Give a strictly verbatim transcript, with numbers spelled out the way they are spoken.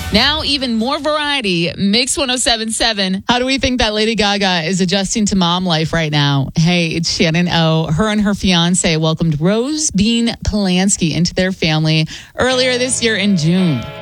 Now, even more variety. Mix one oh seven point seven. How do we think that Lady Gaga is adjusting to mom life right now? Hey, it's Shannon O. Her and her fiance welcomed Rose Bean Polanski into their family earlier this year in June.